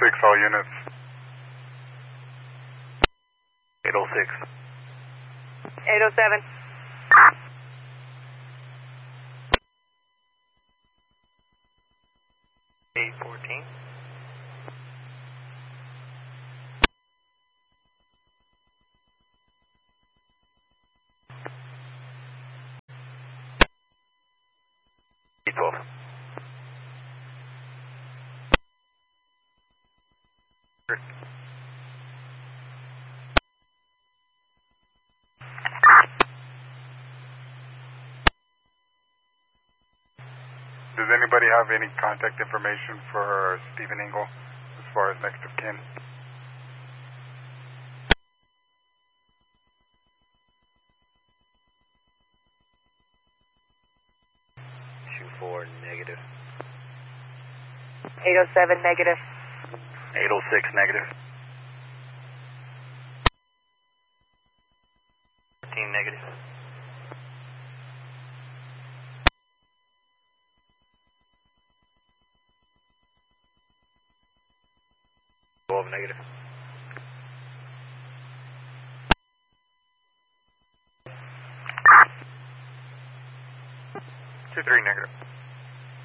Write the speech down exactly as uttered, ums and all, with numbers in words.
six, all units. eight oh six. eight oh seven. eight fourteen. eight twelve. Does anybody have any contact information for Stephen Engel as far as next of kin? two four negative. eight oh seven negative. eight oh six negative. fourteen negative. twelve negative. two three negative.